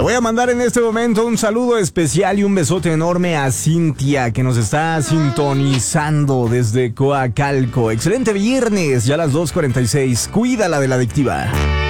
Le voy a mandar en este momento un saludo especial y un besote enorme a Cintia, que nos está sintonizando desde Coacalco. Excelente viernes, ya a las 2:46. Cuídala de la adictiva.